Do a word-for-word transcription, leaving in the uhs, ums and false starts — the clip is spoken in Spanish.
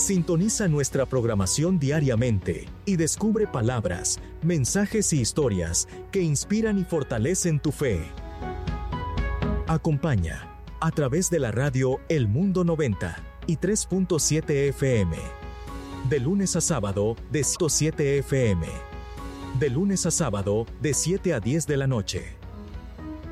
Sintoniza nuestra programación diariamente y descubre palabras, mensajes y historias que inspiran y fortalecen tu fe. Acompaña a través de la radio El Mundo noventa y tres punto siete F M. De lunes a sábado de ciento siete F M. De lunes a sábado de siete a diez de la noche.